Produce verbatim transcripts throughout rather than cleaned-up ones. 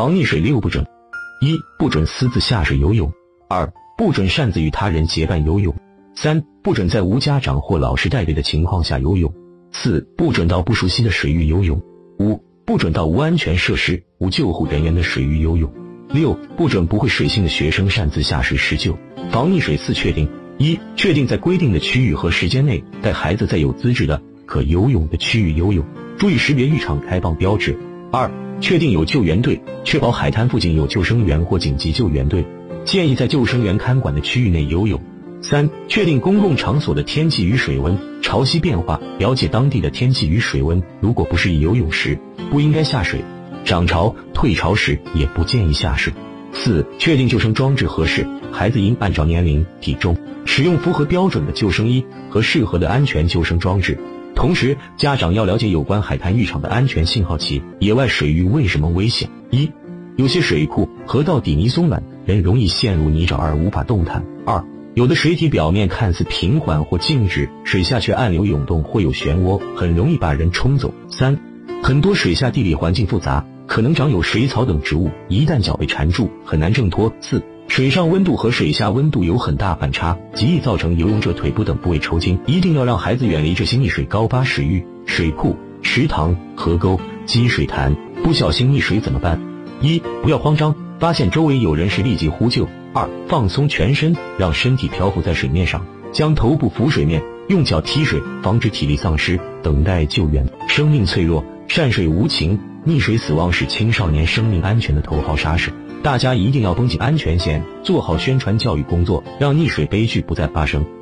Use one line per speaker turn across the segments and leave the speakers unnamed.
防溺水六不准：一、不准私自下水游泳；二、不准擅自与他人结伴游泳；三、不准在无家长或老师带队的情况下游泳；四、不准到不熟悉的水域游泳；五、不准到无安全设施、无救护人员的水域游泳；六、不准不会水性的学生擅自下水施救。防溺水四确定：一、确定在规定的区域和时间内带孩子在有资质的可游泳的区域游泳，注意识别浴场开放标志。二、确定有救援队，确保海滩附近有救生员或紧急救援队，建议在救生员看管的区域内游泳。三、确定公共场所的天气与水温，潮汐变化，了解当地的天气与水温，如果不适宜游泳时，不应该下水；涨潮、退潮时也不建议下水。四、确定救生装置合适，孩子应按照年龄、体重，使用符合标准的救生衣和适合的安全救生装置。同时，家长要了解有关海滩浴场的安全信号器。野外水域为什么危险？一、有些水库、河道底泥松软，人容易陷入泥沼而无法动弹。二、有的水体表面看似平缓或静止，水下却暗流涌动或有漩涡，很容易把人冲走。三、很多水下地理环境复杂，可能长有水草等植物，一旦脚被缠住，很难挣脱。四、水上温度和水下温度有很大反差，极易造成游泳者腿部等部位抽筋，一定要让孩子远离这些溺水高发水域、水库、池塘、河沟、积水潭。不小心溺水怎么办？一、不要慌张，发现周围有人时立即呼救。二、放松全身，让身体漂浮在水面上，将头部浮水面，用脚踢水，防止体力丧失，等待救援。生命脆弱，善水无情，溺水死亡是青少年生命安全的头号杀手。大家一定要绷紧安全线，做好宣传教育工作，让溺水悲剧不再发生。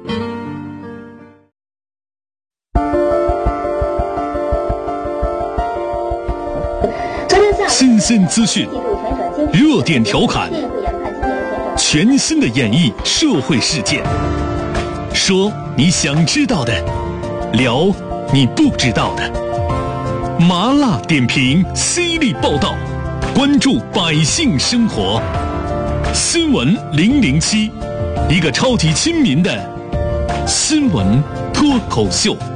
新鲜资讯，热点调侃，全新的演绎社会事件，说你想知道的，聊你不知道的，麻辣点评，犀利报道，关注百姓生活。新闻零零七，一个超级亲民的新闻脱口秀。